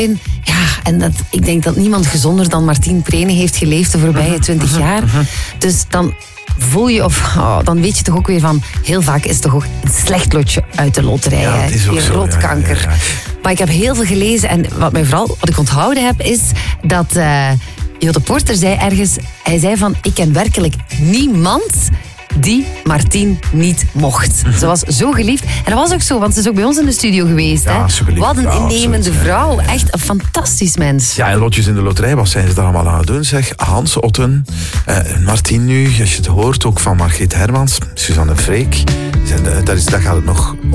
Ja, en ik denk dat niemand gezonder dan Martien Prene heeft geleefd de voorbije 20 jaar. Dus dan voel je, dan weet je toch ook weer van, heel vaak is het toch ook een slecht lotje uit de loterij. Ja, het is ook die zo, rotkanker. ja. Maar ik heb heel veel gelezen en wat ik onthouden heb, is dat Jo de Porter zei ergens, hij zei van, ik ken werkelijk niemand die Martien niet mocht. Ze was zo geliefd. En dat was ook zo, want ze is ook bij ons in de studio geweest. Ja, hè? zo geliefd. Wat een Ja, innemende absoluut. vrouw. Echt een fantastisch mens. Ja, en lotjes in de loterij, wat zijn ze daar allemaal aan het doen? Zeg, Hans Otten, Martien nu, als je het hoort, ook van Margriet Hermans, Suzanne Freek. Dat gaat het nog